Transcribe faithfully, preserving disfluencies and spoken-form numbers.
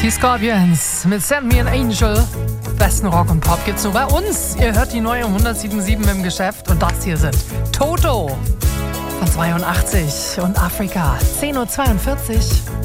Die Scorpions mit Send Me an Angel. Besten Rock und Pop gibt's nur bei uns. Ihr hört die neue hundertsieben Komma sieben im Geschäft und das hier sind Toto von zweiundachtzig und Afrika zehn Uhr zweiundvierzig.